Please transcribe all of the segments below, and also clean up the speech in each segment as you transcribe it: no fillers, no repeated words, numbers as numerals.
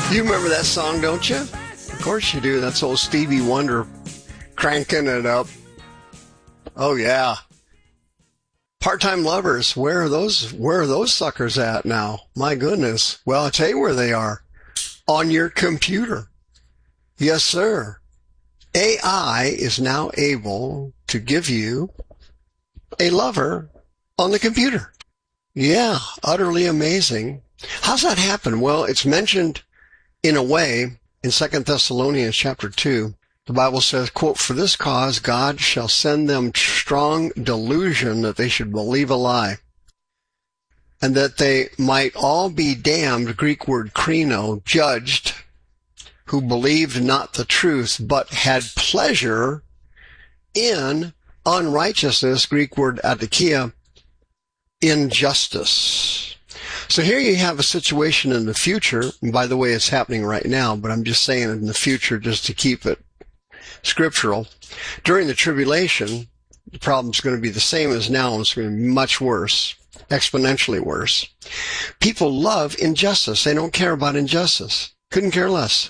You remember that song, don't you? Of course you do. That's old Stevie Wonder cranking it up. Oh, yeah. Part-time lovers, where are those suckers at now? My goodness. Well, I'll tell you where they are. On your computer. Yes, sir. AI is now able to give you a lover on the computer. Yeah, utterly amazing. How's that happen? Well, it's mentioned in a way in 2 Thessalonians chapter 2. The Bible says, quote, "For this cause God shall send them strong delusion that they should believe a lie, and that they might all be damned," Greek word krino, judged, "who believed not the truth, but had pleasure in unrighteousness," Greek word adikia, injustice. So here you have a situation in the future, and by the way, it's happening right now, but I'm just saying in the future just to keep it scriptural. During the tribulation, the problem's going to be the same as now, and it's going to be much worse, exponentially worse. People love injustice. They don't care about injustice. Couldn't care less.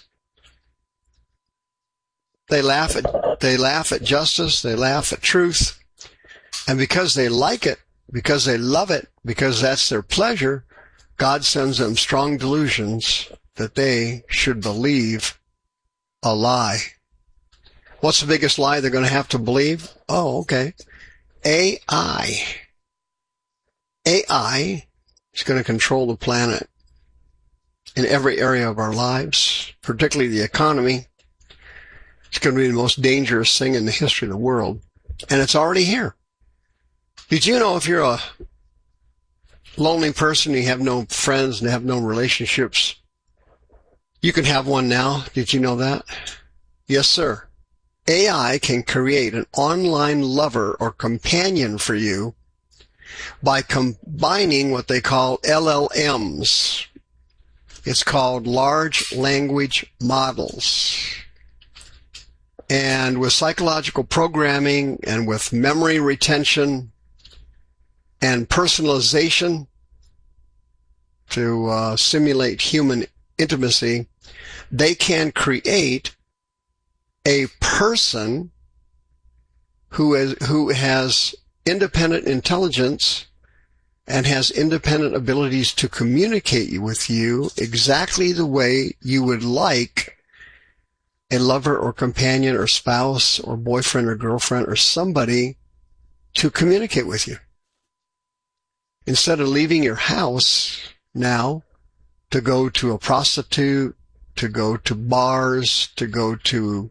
They laugh at justice, they laugh at truth, and because they like it, because they love it, because that's their pleasure, God sends them strong delusions that they should believe a lie. What's the biggest lie they're going to have to believe? Oh, okay. AI. AI is going to control the planet in every area of our lives, particularly the economy. It's going to be the most dangerous thing in the history of the world. And it's already here. Did you know if you're a lonely person, you have no friends and have no relationships, you can have one now? Did you know that? Yes, sir. AI can create an online lover or companion for you by combining what they call LLMs. It's called large language models. And with psychological programming and with memory retention and personalization to simulate human intimacy, they can create a person who has independent intelligence and has independent abilities to communicate with you exactly the way you would like a lover or companion or spouse or boyfriend or girlfriend or somebody to communicate with you. Instead of leaving your house now to go to a prostitute, to go to bars, to go to,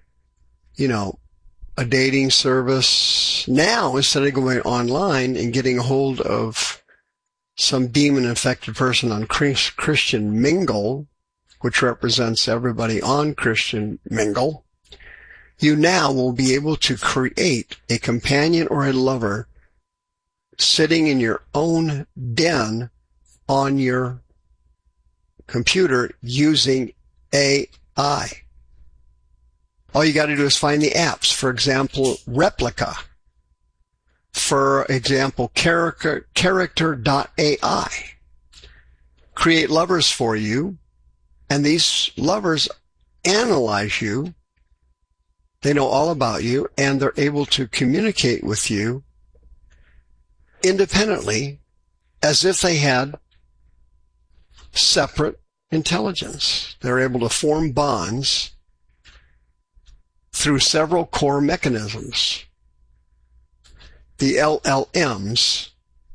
a dating service, now instead of going online and getting a hold of some demon-infected person on Christian Mingle, which represents everybody on Christian Mingle, you now will be able to create a companion or a lover sitting in your own den on your computer using AI. All you got to do is find the apps. For example, Replica. For example, Character.ai. Create lovers for you, and these lovers analyze you. They know all about you, and they're able to communicate with you independently as if they had separate intelligence. They're able to form bonds through several core mechanisms. The LLMs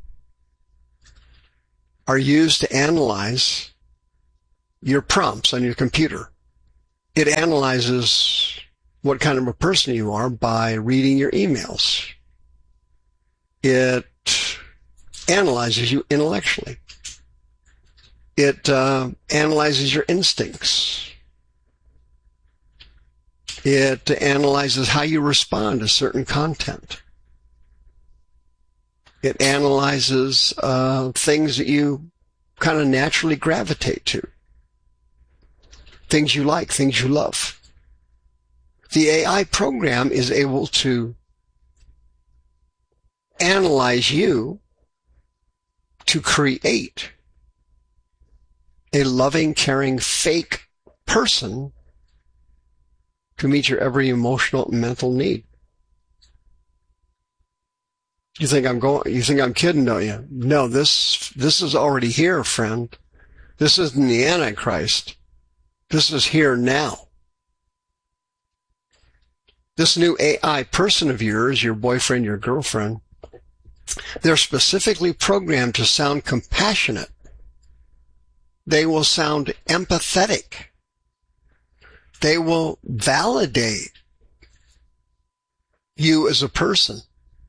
are used to analyze your prompts on your computer. It analyzes what kind of a person you are by reading your emails. It analyzes you intellectually. It analyzes your instincts. It analyzes how you respond to certain content. It analyzes things that you kind of naturally gravitate to. Things you like, things you love. The AI program is able to analyze you to create a loving, caring, fake person to meet your every emotional and mental need. You think I'm kidding, don't you? No, this is already here, friend. This isn't the Antichrist. This is here now. This new AI person of yours, your boyfriend, your girlfriend, they're specifically programmed to sound compassionate. They will sound empathetic. They will validate you as a person.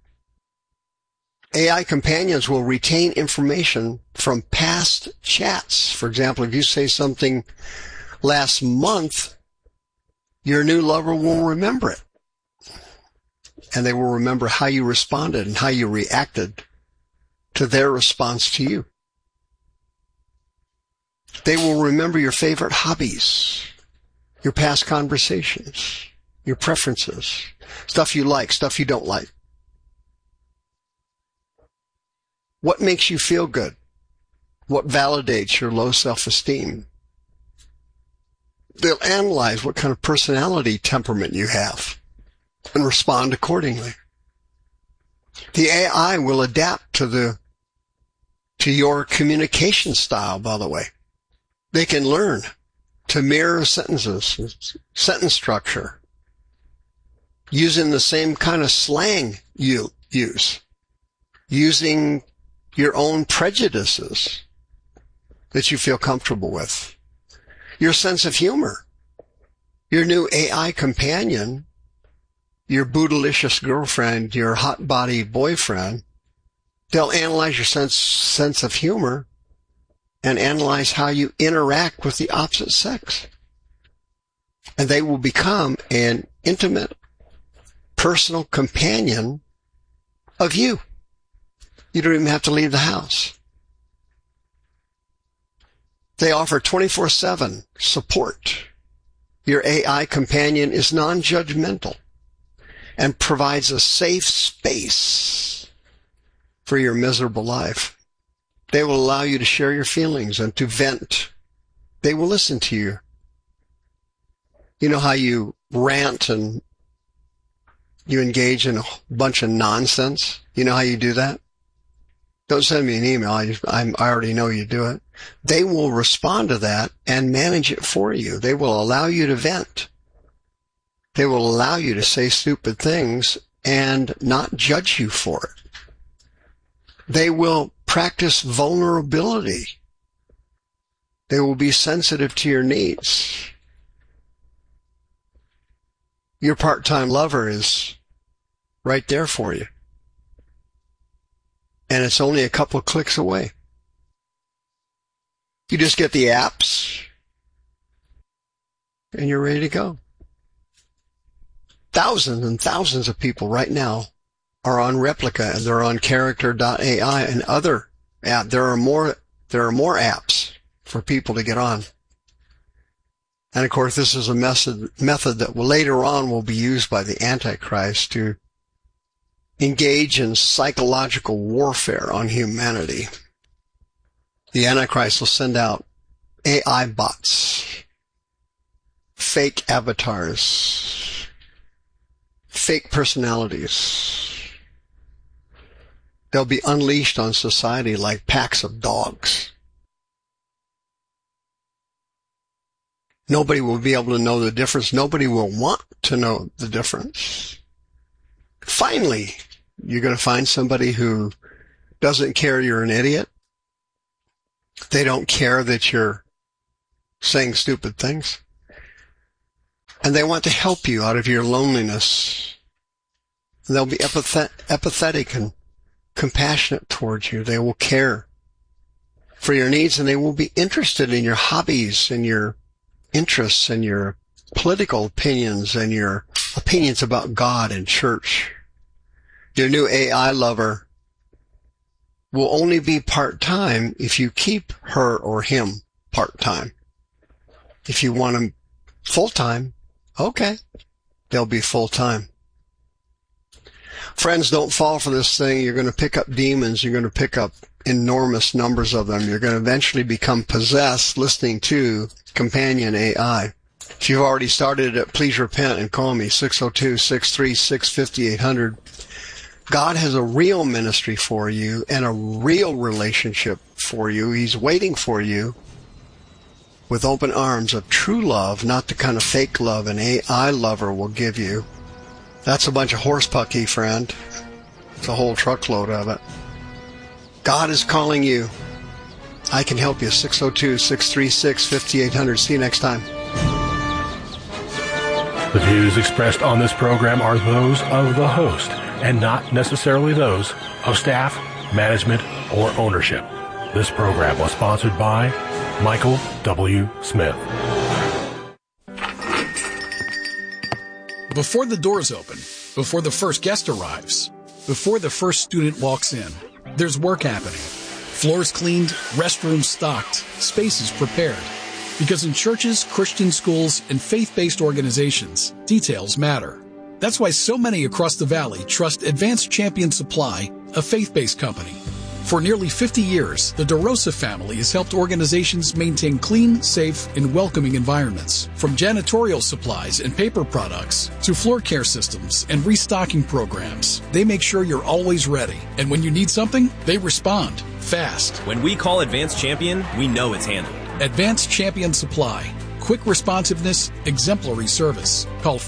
AI companions will retain information from past chats. For example, if you say something last month, your new lover will remember it. And they will remember how you responded and how you reacted to their response to you. They will remember your favorite hobbies, your past conversations, your preferences, stuff you like, stuff you don't like. What makes you feel good? What validates your low self-esteem? They'll analyze what kind of personality temperament you have and respond accordingly. The AI will adapt to your communication style, by the way. They can learn to mirror sentences, sentence structure, using the same kind of slang you use, using your own prejudices that you feel comfortable with, your sense of humor, your new AI companion, your bootylicious girlfriend, your hot body boyfriend. They'll analyze your sense of humor and analyze how you interact with the opposite sex. And they will become an intimate, personal companion of you. You don't even have to leave the house. They offer 24/7 support. Your AI companion is non-judgmental and provides a safe space for your miserable life. They will allow you to share your feelings and to vent. They will listen to you. You know how you rant and you engage in a bunch of nonsense? You know how you do that? Don't send me an email. I already know you do it. They will respond to that and manage it for you. They will allow you to vent. They will allow you to say stupid things and not judge you for it. They will practice vulnerability. They will be sensitive to your needs. Your part-time lover is right there for you. And it's only a couple of clicks away. You just get the apps, and you're ready to go. Thousands and thousands of people right now are on Replika, and they're on Character.ai and other apps. There are more apps for people to get on. And of course, this is a method that later on will be used by the Antichrist to engage in psychological warfare on humanity. The Antichrist will send out AI bots, fake avatars, fake personalities. They'll be unleashed on society like packs of dogs. Nobody will be able to know the difference. Nobody will want to know the difference. Finally, you're going to find somebody who doesn't care you're an idiot. They don't care that you're saying stupid things. And they want to help you out of your loneliness. They'll be empathetic and compassionate towards you. They will care for your needs, and they will be interested in your hobbies and your interests and your political opinions and your opinions about God and church. Your new AI lover will only be part-time if you keep her or him part-time. If you want them full-time, okay, they'll be full-time. Friends, don't fall for this thing. You're going to pick up demons. You're going to pick up enormous numbers of them. You're going to eventually become possessed listening to companion AI. If you've already started it, please repent and call me, 602-636-5800. God has a real ministry for you and a real relationship for you. He's waiting for you with open arms of true love, not the kind of fake love an AI lover will give you. That's a bunch of horsepucky, friend. It's a whole truckload of it. God is calling you. I can help you, 602-636-5800. See you next time. The views expressed on this program are those of the host and not necessarily those of staff, management, or ownership. This program was sponsored by Michael W. Smith. Before the doors open, before the first guest arrives, before the first student walks in, there's work happening. Floors cleaned, restrooms stocked, spaces prepared. Because in churches, Christian schools, and faith-based organizations, details matter. That's why so many across the valley trust Advanced Champion Supply, a faith-based company. For nearly 50 years, the DeRosa family has helped organizations maintain clean, safe, and welcoming environments. From janitorial supplies and paper products to floor care systems and restocking programs, they make sure you're always ready. And when you need something, they respond fast. When we call Advanced Champion, we know it's handled. Advanced Champion Supply. Quick responsiveness, exemplary service. Call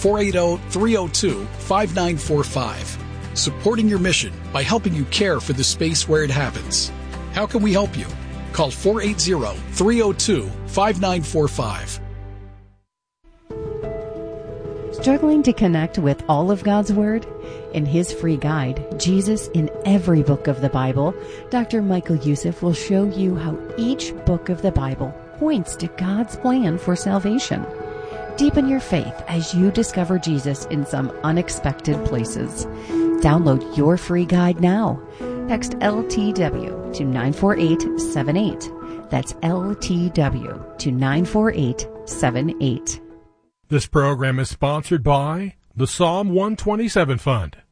480-302-5945. Supporting your mission by helping you care for the space where it happens. How can we help you? Call 480-302-5945. Struggling to connect with all of God's Word? In his free guide, Jesus in Every Book of the Bible, Dr. Michael Youssef will show you how each book of the Bible points to God's plan for salvation. Deepen your faith as you discover Jesus in some unexpected places. Download your free guide now. Text LTW to 94878. That's LTW to 94878. This program is sponsored by the Psalm 127 Fund.